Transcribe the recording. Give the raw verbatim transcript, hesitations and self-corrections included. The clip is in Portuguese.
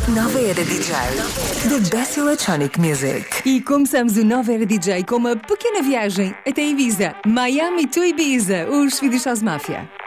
Nova Era D J. The best electronic music. E começamos o Nova Era D J com uma pequena viagem até Ibiza. Miami to Ibiza, os Swedish House Mafia.